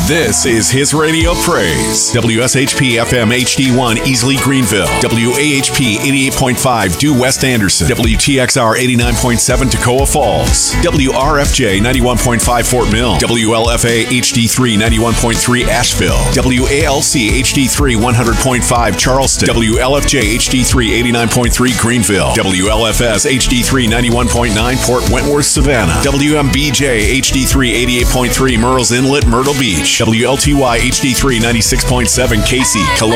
This is his radio praise. WSHP FM HD1 Easley Greenville. WAHP 88.5 Due West Anderson. WTXR 89.7 Toccoa Falls. WRFJ 91.5 Fort Mill. WLFA HD3 91.3 Asheville. WALC HD3 100.5 Charleston. WLFJ HD3 89.3 Greenville. WLFS HD3 91.9 Port Wentworth Savannah. WMBJ HD3 88.3 Murrells Inlet Myrtle Beach. WLTY HD3 96.7 Casey.